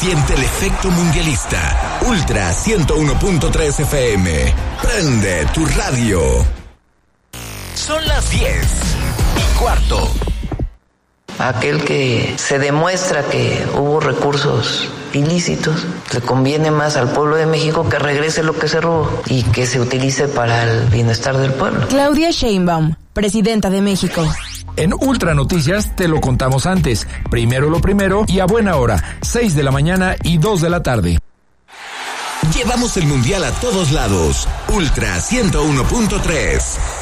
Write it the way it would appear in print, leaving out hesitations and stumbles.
Siente el efecto mundialista. Ultra 101.3 FM. Prende tu radio. Son las 10:15. Aquel que se demuestra que hubo recursos ilícitos, le conviene más al pueblo de México que regrese lo que se robó y que se utilice para el bienestar del pueblo. Claudia Sheinbaum, presidenta de México. En Ultra Noticias te lo contamos antes. Primero lo primero y a buena hora, 6 de la mañana y 2 de la tarde. Llevamos el mundial a todos lados. Ultra 101.3.